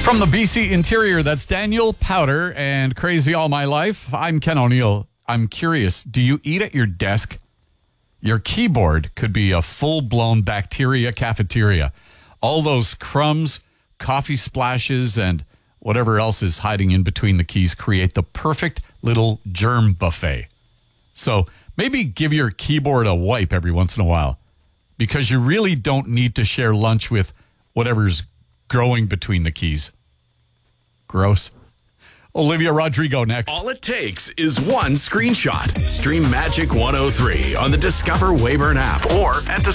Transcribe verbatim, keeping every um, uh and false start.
From the B C Interior, that's Daniel Powder and Crazy All My Life. I'm Ken O'Neill. I'm curious, do you eat at your desk? Your keyboard could be a full-blown bacteria cafeteria. All those crumbs, coffee splashes, and whatever else is hiding in between the keys create the perfect little germ buffet. So maybe give your keyboard a wipe every once in a while, because you really don't need to share lunch with whatever's growing between the keys. Gross. Olivia Rodrigo next. All it takes is one screenshot. Stream Magic one oh three on the Discover Weyburn app or at